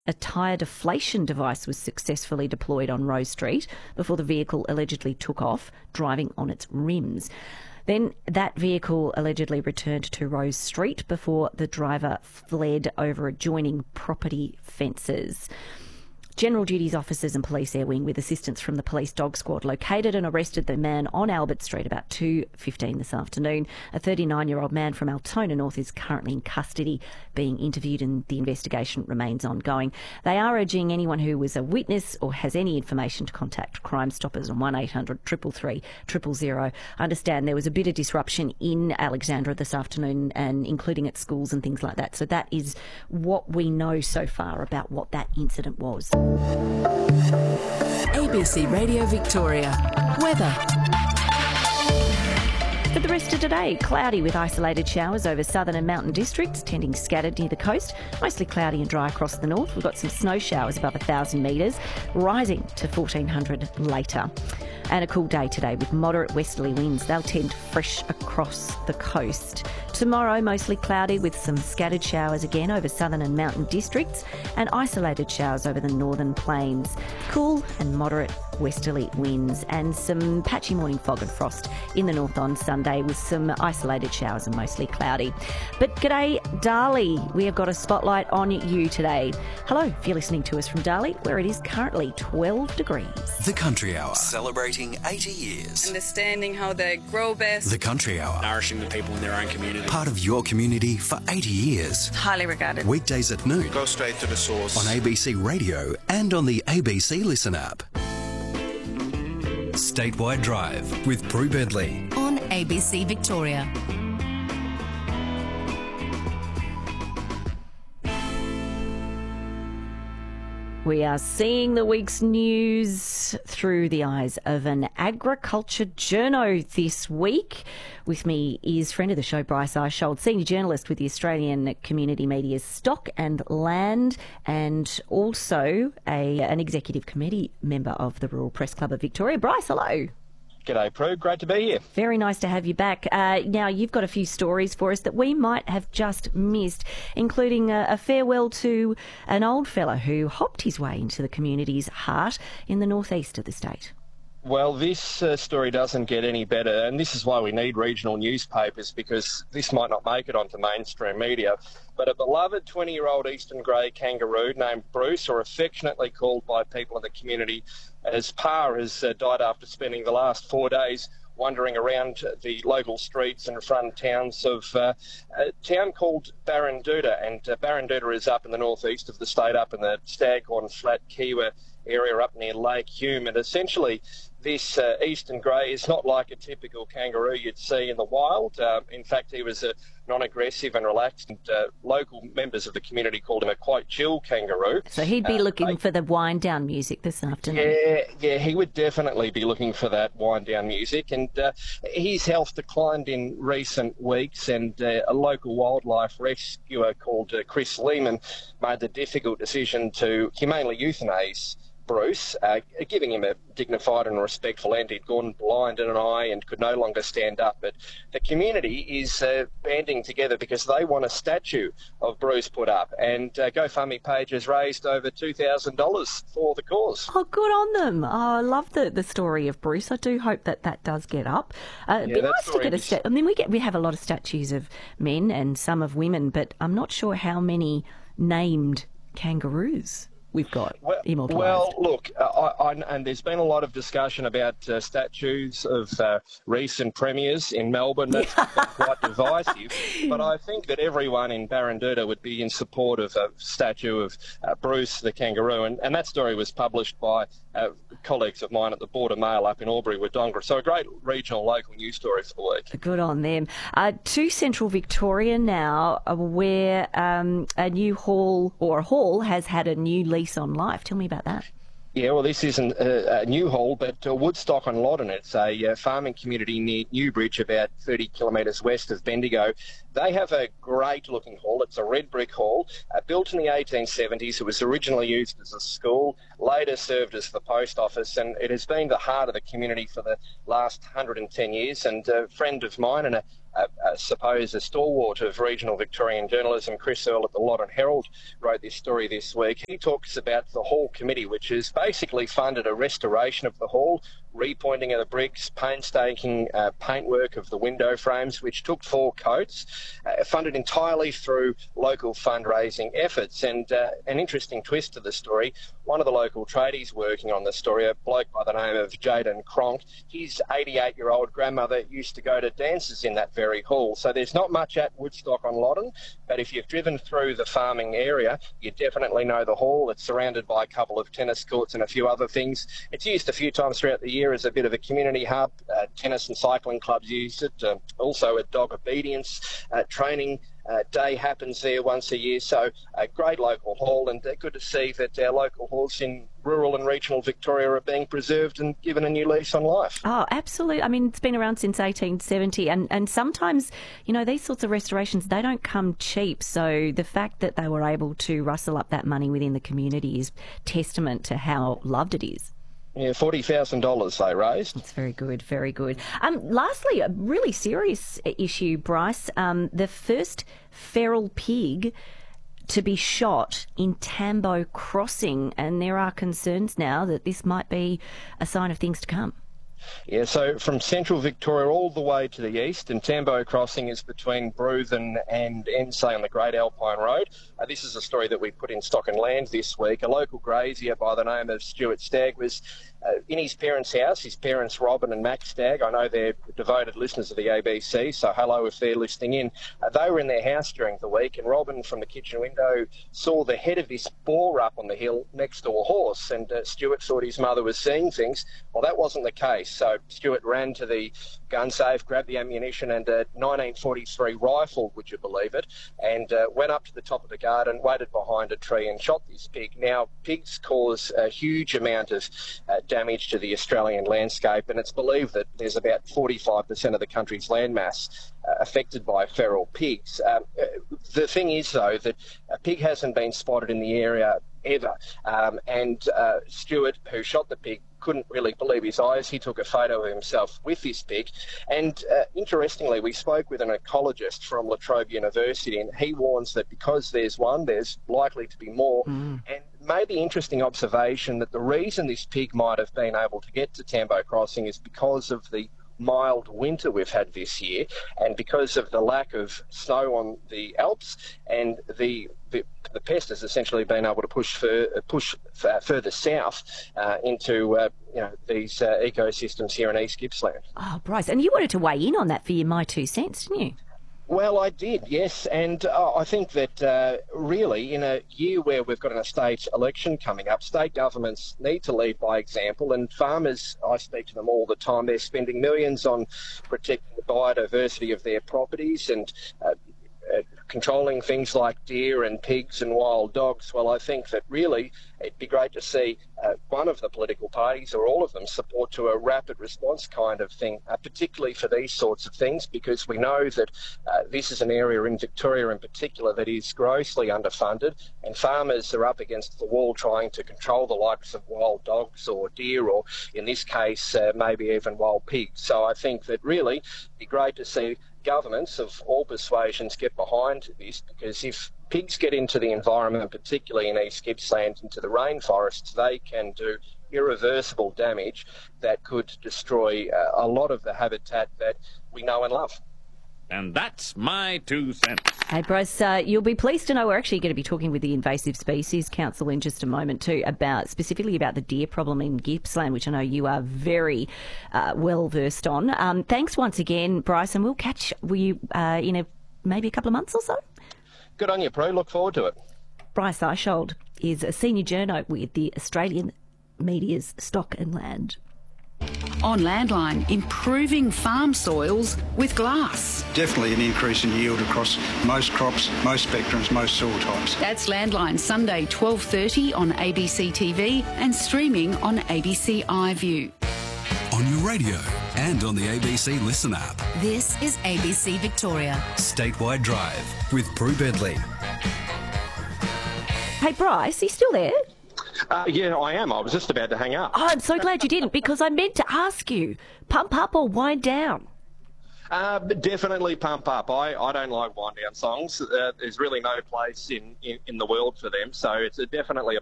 A tyre deflation device was successfully deployed on Rose Street before the vehicle allegedly took off, driving on its rims. Then that vehicle allegedly returned to Rose Street before the driver fled over adjoining property fences. General Duties officers and Police Air Wing, with assistance from the Police Dog Squad, located and arrested the man on Albert Street about 2:15 this afternoon. A 39-year-old man from Altona North is currently in custody, being interviewed, and the investigation remains ongoing. They are urging anyone who was a witness or has any information to contact Crime Stoppers on 1800 333 000. I understand there was a bit of disruption in Alexandra this afternoon, and including at schools and things like that. So that is what we know so far about what that incident was. ABC Radio Victoria. Weather. For the rest of today, cloudy with isolated showers over southern and mountain districts, tending scattered near the coast. Mostly cloudy and dry across the north. We've got some snow showers above 1,000 metres, rising to 1,400 later. And a cool day today with moderate westerly winds. They'll tend fresh across the coast. Tomorrow, mostly cloudy with some scattered showers again over southern and mountain districts, and isolated showers over the northern plains. Cool and moderate westerly winds, and some patchy morning fog and frost in the north on Sunday with some isolated showers and mostly cloudy. But g'day, Darley. We have got a spotlight on you today. Hello, if you're listening to us from Darley, where it is currently 12 degrees. The Country Hour, celebrating 80 years. Understanding how they grow best. The Country Hour, nourishing the people in their own community. Part of your community for 80 years. Highly regarded. Weekdays at noon. Go straight to the source. On ABC Radio and on the ABC Listen app. Statewide Drive with Prue Bentley. On ABC Victoria. We are seeing the week's news through the eyes of an agriculture journo this week. With me is friend of the show, Bryce Eishold, senior journalist with the Australian Community Media's Stock and Land, and also an executive committee member of the Rural Press Club of Victoria. Bryce, hello. G'day, Prue. Great to be here. Very nice to have you back. Now, you've got a few stories for us that we might have just missed, including a farewell to an old fella who hopped his way into the community's heart in the northeast of the state. Well, this story doesn't get any better, and this is why we need regional newspapers, because this might not make it onto mainstream media. But a beloved 20-year-old eastern grey kangaroo named Bruce, or affectionately called by people in the community as Pa, has died after spending the last 4 days wandering around the local streets and front towns of a town called Barranduda. And Barranduda is up in the northeast of the state, up in the Staghorn Flat Kiewa area up near Lake Hume. And essentially, this eastern grey is not like a typical kangaroo you'd see in the wild. In fact, he was a non-aggressive and relaxed, and local members of the community called him a quite chill kangaroo. So he'd be looking for the wind-down music this afternoon. Yeah, he would definitely be looking for that wind-down music. And his health declined in recent weeks, and a local wildlife rescuer called Chris Lehman made the difficult decision to humanely euthanize Bruce, giving him a dignified and respectful end. He'd gone blind in an eye and could no longer stand up. But the community is banding together because they want a statue of Bruce put up. And GoFundMe page has raised over $2,000 for the cause. Oh, good on them. Oh, I love the story of Bruce. I do hope that does get up. It'd be nice to get a statue. I mean, we have a lot of statues of men and some of women, but I'm not sure how many named kangaroos we've got immortalised. Well, look, and there's been a lot of discussion about statues of recent premiers in Melbourne. That's quite divisive. But I think that everyone in Barranduda would be in support of a statue of Bruce the kangaroo. And that story was published by colleagues of mine at the Border Mail up in Albury-Wodonga. So a great regional local news story for the week. Good on them. To Central Victoria now, where a new hall has had a new lease on life. Tell me about that. Yeah, well, this isn't a new hall, but Woodstock on Loddon. It's a farming community near Newbridge, about 30 kilometres west of Bendigo. They have a great-looking hall. It's a red brick hall, built in the 1870s. It was originally used as a school, later served as the post office, and it has been the heart of the community for the last 110 years. And a friend of mine and a I suppose, a stalwart of regional Victorian journalism, Chris Earle at the Loddon Herald, wrote this story this week. He talks about the Hall Committee, which has basically funded a restoration of the hall, repointing of the bricks, painstaking paintwork of the window frames, which took 4 coats, funded entirely through local fundraising efforts. And an interesting twist to the story, one of the local tradies working on the story, a bloke by the name of Jaden Cronk, his 88-year-old grandmother used to go to dances in that very hall. So there's not much at Woodstock on Loddon, but if you've driven through the farming area, you definitely know the hall. It's surrounded by a couple of tennis courts and a few other things. It's used a few times throughout the year as a bit of a community hub. Tennis and cycling clubs use it. Also a dog obedience training day happens there once a year. So a great local hall, and good to see that our local halls in rural and regional Victoria are being preserved and given a new lease on life. Oh, absolutely. I mean, it's been around since 1870, and sometimes, you know, these sorts of restorations, they don't come cheap. So the fact that they were able to rustle up that money within the community is testament to how loved it is. Yeah, $40,000 they raised. That's very good, very good. Lastly, a really serious issue, Bryce. The first feral pig to be shot in Tambo Crossing, and there are concerns now that this might be a sign of things to come. Yeah, so from central Victoria all the way to the east, and Tambo Crossing is between Bruthen and Ensay on the Great Alpine Road. This is a story that we put in Stock and Land this week. A local grazier by the name of Stuart Stagg was in his parents' house. His parents, Robin and Max Stagg, I know they're devoted listeners of the ABC, so hello if they're listening in. They were in their house during the week, and Robin from the kitchen window saw the head of this boar up on the hill next to a horse, and Stuart thought his mother was seeing things. Well, that wasn't the case. So Stuart ran to the gun safe, grabbed the ammunition and a 1943 rifle, would you believe it, and went up to the top of the garden, waited behind a tree and shot this pig. Now, pigs cause a huge amount of damage to the Australian landscape, and it's believed that there's about 45% of the country's landmass affected by feral pigs. The thing is, though, that a pig hasn't been spotted in the area ever, and Stuart, who shot the pig, couldn't really believe his eyes. He took a photo of himself with this pig, and interestingly, we spoke with an ecologist from La Trobe University, and he warns that because there's one, there's likely to be more, and made the interesting observation that the reason this pig might have been able to get to Tambo Crossing is because of the mild winter we've had this year, and because of the lack of snow on the Alps, and the pest has essentially been able to push further south into these ecosystems here in East Gippsland. Oh, Bryce, and you wanted to weigh in on that for your My Two Cents, didn't you? Well, I did, yes, and I think that really in a year where we've got an estate election coming up, state governments need to lead by example, and farmers, I speak to them all the time, they're spending millions on protecting the biodiversity of their properties and controlling things like deer and pigs and wild dogs. Well, I think that really it'd be great to see one of the political parties or all of them support to a rapid response kind of thing, particularly for these sorts of things, because we know that this is an area in Victoria in particular that is grossly underfunded, and farmers are up against the wall trying to control the likes of wild dogs or deer, or in this case maybe even wild pigs. So I think that really it'd be great to see governments of all persuasions get behind this, because if pigs get into the environment, particularly in East Gippsland, into the rainforests, they can do irreversible damage that could destroy a lot of the habitat that we know and love. And that's my 2 cents. Hey, Bryce, you'll be pleased to know we're actually going to be talking with the Invasive Species Council in just a moment too, specifically about the deer problem in Gippsland, which I know you are very well versed on. Thanks once again, Bryce, and we'll catch you in maybe a couple of months or so. Good on you, Prue. Look forward to it. Bryce Eishold is a senior journo with the Australian Media's Stock and Land. On Landline, improving farm soils with glass. Definitely an increase in yield across most crops, most spectrums, most soil types. That's Landline, Sunday 12:30 on ABC TV and streaming on ABC iView. On your radio and on the ABC Listen app. This is ABC Victoria. Statewide Drive with Prue Bedley. Hey, Bryce, are you still there? Yeah, I am. I was just about to hang up. Oh, I'm so glad you didn't, because I meant to ask you, pump up or wind down? Definitely pump up. I don't like wind down songs. There's really no place in the world for them, so it's definitely a